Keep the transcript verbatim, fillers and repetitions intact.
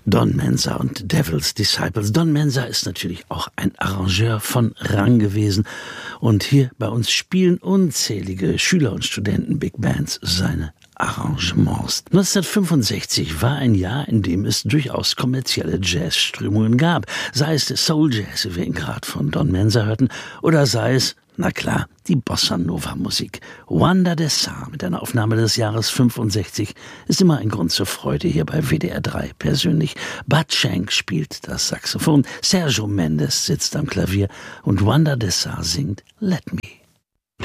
Don Mensa und Devil's Disciples. Don Mensa ist natürlich auch ein Arrangeur von Rang gewesen. Und hier bei uns spielen unzählige Schüler und Studenten Big Bands seine Arrangements. neunzehnhundertfünfundsechzig war ein Jahr, in dem es durchaus kommerzielle Jazzströmungen gab. Sei es der Soul Jazz, wie wir ihn gerade von Don Mensa hörten, oder sei es, na klar, die Bossa Nova Musik. Wanda de Sa mit einer Aufnahme des Jahres fünfundsechzig ist immer ein Grund zur Freude hier bei W D R drei persönlich. Bud Shank spielt das Saxophon, Sergio Mendes sitzt am Klavier und Wanda de Sa singt Let Me.